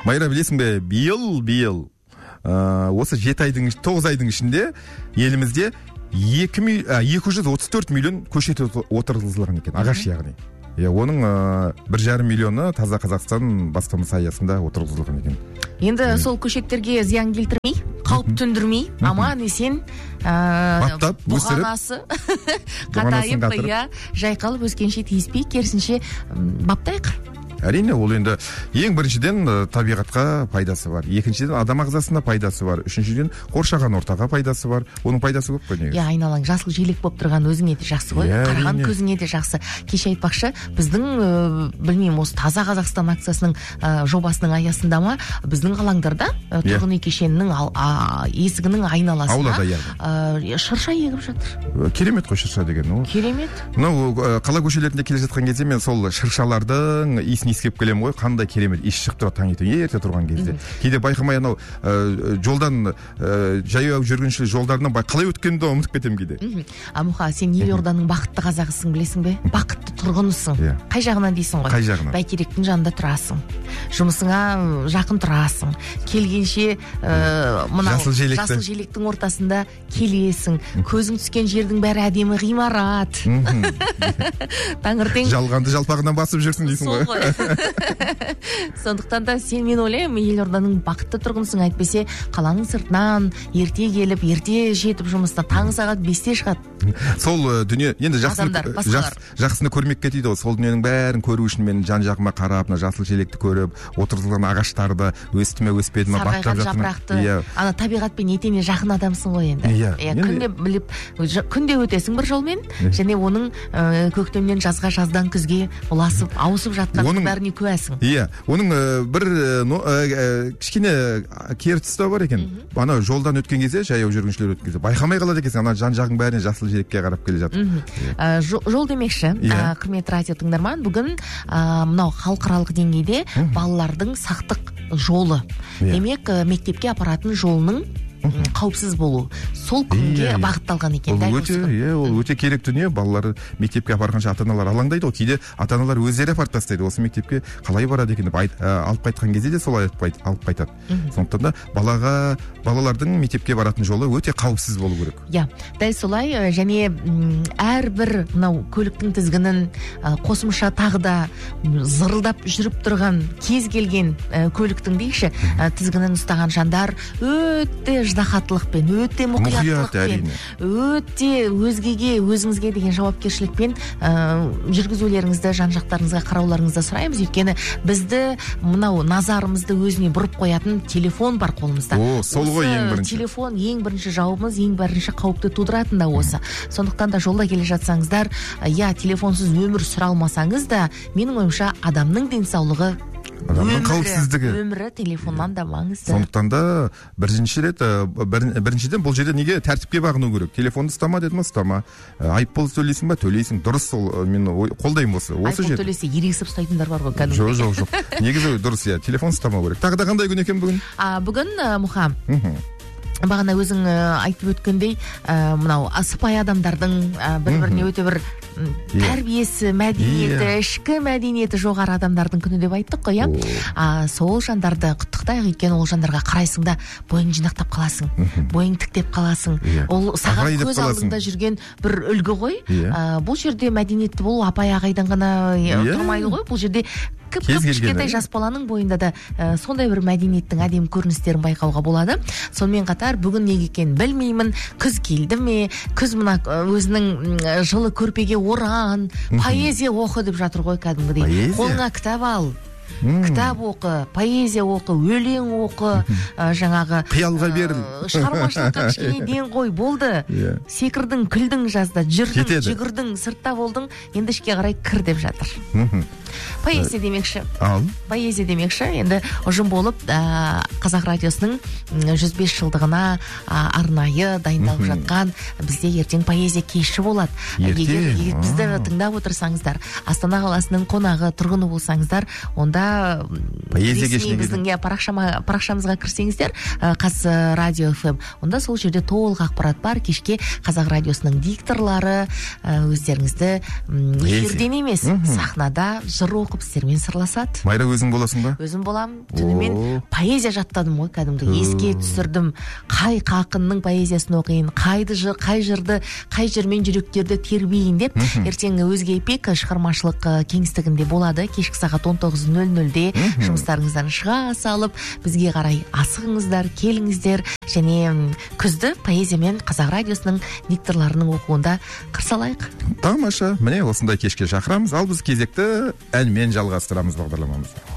Майра, білесің бе, биыл осы 9 айдың ішінде елімізде 234 миллион көшет отырғызылған екен, ағаш яғни. Оның 1,5 миллионы Таза Қазақстан бастамасы аясында отырғызылған екен. Енді сол көшеттерге зиян келтірмей, қауіп төндірмей, аман есен бұғанасы қатайып, жайқалып өскенше тиіспей, керісінше баптайық. Әрине, ол енді ең біріншіден табиғатқа пайдасы бар. Екіншіден адам ағзасына пайдасы бар. Үшіншіден қоршаған ортаға пайдасы бар. Оның пайдасы көп қой негізі. Айналаң жасыл желек болып тұрған өзіңе де жақсы ғой. Қараған көзіңе де жақсы. Кеше айтпақшы, біздің білмеймін, осы Таза Қазақстан акциясының жобасының аясында ма, біздің алаңдарда тұрғын үй кешенінің есігінің айналасына шырша егіп жатыр. Керемет қой шырша деген. Керемет. Қала көшелерінде келе жатқан кезде мен сол шыршалардың иісін иіскеп келем ғой, қандай керемет иіс шығып тұрады таңертең ерте тұрған кезде. Кейде байқамай анау жолдан жаяу жүргінші жолдарынан қалай өткенді ұмытып кетем кейде. Амуха, сен елорданың бақытты қазағысың, білесің бе? Бақытты тұрғынысың. Қай жағынан дейсің ғой? Қай жағынан? Бәйтеректің жанында тұрасың. Жұмысыңа жақын тұрасың. Келгенше жасыл желектің ортасында келесің. Көзің түскен жердің бәрі әдемі ғимарат. Таңертең жалғанды жалпағынан басып жүрсің дейсің ғой. Сондықтан да мен ойлаймын, елорданың бақытты тұрғынсың, әйтпесе қаланың сыртынан ерте келіп, ерте жетіп жұмысына, таңғы сағат 5-те шығады. Сол дүние, енді жақсыны көрмекке дейді ғой, сол дүниенің бәрін көру үшін мен жан-жағыма қарап, жасыл желекті көріп, отырғызылған ағаштарды өсті ме, өспеді ме, бақтап жатырмын. Жапырақты, ана табиғатпен етене жақын адамсың ғой енді. Күнде біліп, күнде өтесің бір жолмен, және оның көктемнен жазға, жаздан күзге ұласып, ауысып жатқан бәріне куәсің. Оның бір кішкене кері тұсы бар екен. Ана жолдан өткен кезде, жаяу жүргіншілер өткен кезде байқамай қалады екенсің, ана жан-жағың бәріне жасыл желекке қарап келе жатыр. Жол демекші, құрметті радио тыңдарман, бүгін мынау халықаралық деңгейде балалардың сақтық жолы. Демек, мектепке апаратын жолының қауіпсіз болу. Сол күнге бағытталған екен. Ол өте керек дүние. Балалары мектепке апарғанша ата-аналар алаңдайды. Кейде ата-аналар өздері апарып тастайды. Осы мектепке қалай барады екен деп алып қайтқан кезде де солай алып қайтады. Сондықтан да балалардың мектепке баратын жолы өте қауіпсіз болу керек. Дәл солай, және әрбір мынау көліктің тізгінін қосымша тағы да зырылдап жүріп тұрған кез келген көліктің дейікші тізгінін ұстаған жандар өте ждахаттылықпен, өте мұқияттылықпен, өте өзгеге, өзіңізге деген жауапкершілікпен жүргізулеріңізді, жан-жақтарыңызға қарауларыңызды сұраймыз. Өйткені бізді мынау назарымызды өзіне бұрып қоятын телефон бар қолымызда. Сол ғой ең бірінші. Телефон ең бірінші жауабымыз, ең бірінші қауіпті тудыратын да осы. Сондықтан да жолда келе жатсаңыздар, телефонсыз өмір сүре алмасаңыз да, менің ойымша адамның денсаулығы, адамның қауіпсіздігі, өмірі телефоннан да маңызды. Сондықтан да біріншіден бұл жерде неге тәртіпке бағыну керек? Телефонды ұстама деді ма, ұстама. Айыппұл төлейсің ба, төлейсің. Дұрыс, сол мен қолдаймын осы жер. Айыппұл төлесе ерегісіп ұстайтындар бар ғой кәдімгідей. Жоқ. Негізі дұрыс, телефон ұстамау керек. Тағы да қандай күн екен бүгін? Бүгін Мұхам, бағана өзің айтып өткендей, мынау сыпайы адамдардың бір-біріне өте бір тәрбиесі, мәдениеті, ішкі мәдениеті жоғары адамдардың күні деп айттық қой, сол жандарды құттықтайық. Өйткені ол жандарға қарайсың да бойың жинақтап қаласың, бойың тіктеп қаласың. Ол саған көз алдыңда жүрген бір үлгі ғой. Бұл жерде мәдениетті болу апай ағайдан ғана тұрмайды ғой. Бұл жерде кішкентай жас баланың бойында да сондай бір мәдениеттің әдемі көріністерін байқауға болады. Сонымен қатар бүгін неге екенін білмеймін, күз келді ме, күз мына өзінің жылы көрпеге оран, поэзия оқы деп жатыр ғой кәдімгідей. Қолыңа кітап ал, кітап оқы, поэзия оқы, өлең оқы, жаңағы қиялға беріл, шығармашылыққа кішкене ден қой, болды. Секірдің, күлдің жазда, жүрдің, жүгірдің, сыртта болдың, енді ішке қарай кір деп жатыр. Поэзия демекші. Поэзия демекші. Енді ұжым болып Қазақ радиосының 105 жылдығына арнайы дайындалып жатқан бізде ертең поэзия кеші болады. Егер бізді тыңдап отырсаңыздар, Астана қаласының қонағы, тұрғыны болсаңыздар, онда біздің парақшамызға кірсеңіздер, Қазрадио FM, онда сол жерде толық ақпарат бар. Кешке Қазақ радиосының дикторлары өздеріңізді эфирден емес, сахнада сыр оқып сіздермен сырласады. Майра, өзің боласың ба? Өзім болам. Түнімен поэзия жаттадым ғой, кәдімгі еске түсірдім. Қай ақынның поэзиясын оқиын, қай жырды, қай жырмен жүректерді тербейін деп, ертең өзге эпик шығармашылық кеңістігінде болады. Кешкі сағат 19:00-де жұмыстарыңыздан шыға салып, бізге қарай асығыңыздар, келіңіздер, және күзді поэзиямен Қазақ радиосының дикторларының оқуында қырсалайық. Тамаша. Міне осындай кешке шақырамыз, ал біз кезекті әнмен жалғастырамыз бағдарламамызды.